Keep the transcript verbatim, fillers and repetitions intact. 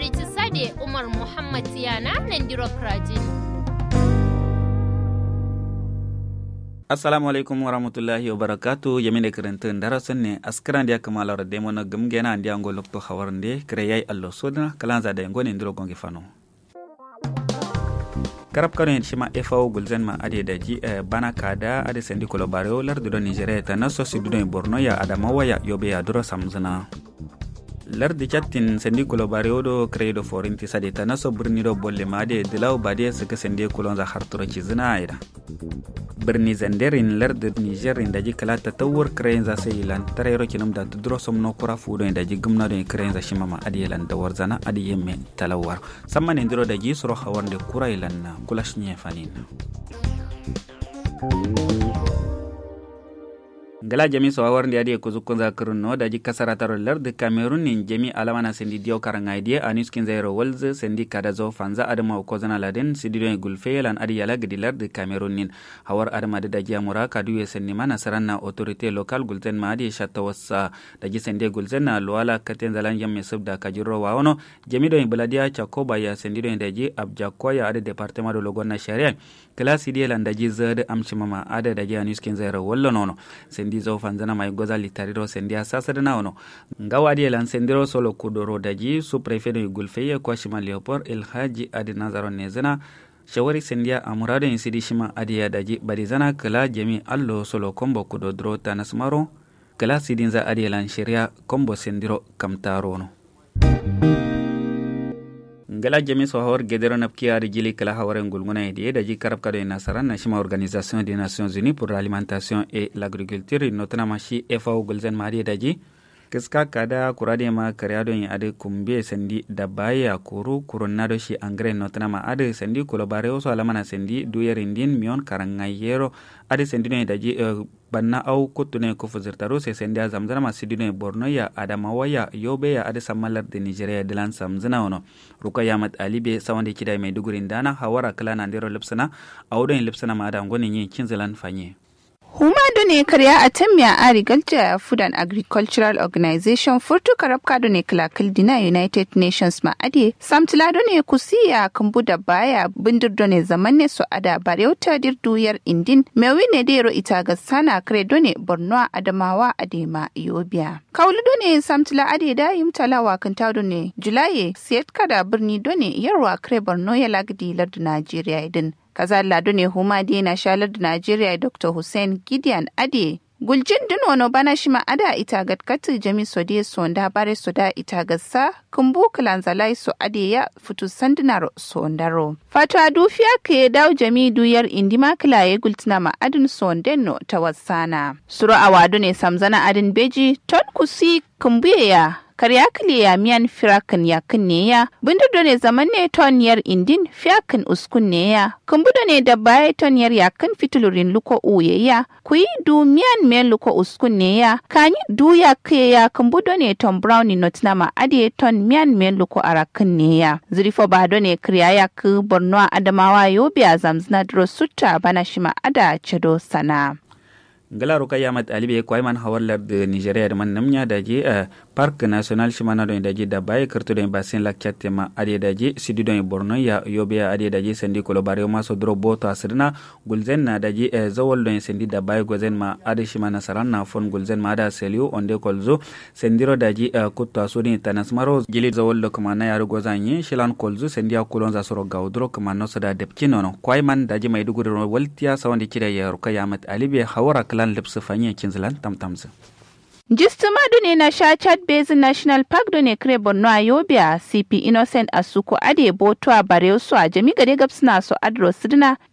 Hawari Tisade Umar Muhammad Tiyana Nandiro Krajin. Assalamu alaikum warahmatullahi wabarakatuh. Yamine karantun darasin ne askaran da kamala da demo na gamgena andi ango lokto hawarnde kreyay allo sodna kalanza da ngone ndiro gongi fano. Karab karo shima F A O gulzen ma ade da ji bana kada ade sendi kolobareo lar do Nigeria ta naso sidudo Borno ya Adamawa ya Yobe ya duro samzana. Lar di chatin sendi kolobareo do credo forinti sade ta naso birni do bolle ma ade dilaw bade suka sendi kolonza harturo chizina aida. Birni zanderin lar da Nigeria da ji kala ta tawur krein za sai lan tarero kinum da duro somno kura fudo da ji gumna do krein za shima ma ade lan da warzana ade yemme talawar samman ndiro da ji suro hawande kura ilan na gulash nye fanin ngala jami so warndi adi ko zukkunza kurno daji kasara taro lerde Cameroon nin jami alamana sendi dio karanga idie anis kinzairo walze sendi kadazo fanza adama ko zana laden sidido gulfelan adi yala gidi lerde Cameroon nin hawar adama da daji amura kadu senni mana saranna autorité local gulten madi shatawassa daji sendi gulzen na luala katen zalan yamme subda kajiro waono jami do baladia chakoba ya sendi do daji abjakoya adi département do logona sharia klasi die landaji zade amchimama ada daji anis kinzairo wallo nono sendi zo fanzana mai goza litariro sendi asasa dana ono ngawa di lan sendiro solo kudoro daji su prefet de gulfeye kwa shima Leopold El Haji adi Nazaro Nezana shawari sendia amurado insidi shima adi ya daji badizana kala jami allo solo kombo kudodro tanasmaro kala sidinza adi lan sheria kombo sendiro kamtaro no ngala jami so hawar gedero napki ari jili kala hawaren gulguna ide da ji karab kado nasaran na shima organisation des nations unies pour l'alimentation et l'agriculture notamment shi F A O gulzen mari da ji kiska kada kurade ma karyado yin ade kumbe sendi da baya kuru kurunado shi angre notamment ade sendi kolobare so alamana sendi duyerindin mion karangayero ade sendi no da ji banna au kutune ko fuzirtaro se sendia zamzana masidine Borno ya Adamawa ya Yobe ya ade samalar de Nigeria dilan samzana ono Rukaya Mat Alibe sawande kidai Maiduguri ndana hawara kala na ndero lipsana awdo in lipsana ma da ngoni yin kinzalan fanye Huma done karya a Temia Agriculture Food and Agricultural Organization furtu karabka done kilakil dina United Nations ma ade samtila done kusiya kambuda baya bindir done zamanne so ada bareuta dir duyar indin mewi ne dero itaga sana kre done Borno Adamawa adema Yobia kaulu done samtila ade da yimtalawa kanta done Julaye siyat kada birni done yarwa kre Borno ya lagdi lardu Nigeria idin kaza lado ne huma dina shalar da Najeriya Doctor Hussein Gideon Ade guljin din wano bana shima ada ita gatkatu jami sode sonda bare soda ita gassa kumbu kalanzalai so ade ya futu sandinaro sondaro fatwa dufiya ke daw jami duyar indima klaye gultina ma adin sondenno tawassana suru awado ne samzana adin beji ton kusi kumbuya karya kiliya miyan firakin yakin ne ya bindido ne zaman ne toniyar indin fiyakin uskun ne ya kumbudo ne da baya toniyar yakin fitulurin luko uye ya kuyi du miyan men luko uskun ne ya kanyi du ya kiye ya kumbudo ne ton brownie notnama ade ton miyan men luko arakin ne ya zirifo bado ne kriya ya ki Borno Adamawa Yobe a zamzina dro sutta bana shima ada cedo sana ngala Rukaya Mat Alibe ko ayman hawallar de Nigeria de man namnya daji parc national shimana do daji da bay kerto do bassin la chatema ade daji sidi do Borno ya Yobe ade daji sendi kolobare ma so dro boto asrina gulzen na daji zawol do sendi da bay gozen ma ade shimana saranna fon gulzen ma da selio onde kolzo sendiro daji kutto asudi tanasmaro gili zawol do kuma na yaro gozanye shilan kolzo sendi akulonza soro gawdro kuma no sada depkinono ko ayman daji Maiduguri waltiya sawandi kida ya Rukaya Mat Alibe hawara lipsu fanye kinzlan tamtamsa Jistima dune na sha Chad Basin National Park dune kre Borno a Yobe C P Innocent Asuko ade boto a bare su a jami gare gabsina so adro sidina